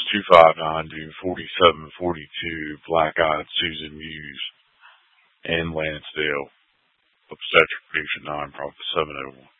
259-4742, Black-Eyed Susan Muse in Lansdale, obstetric patient 9, Profit 701.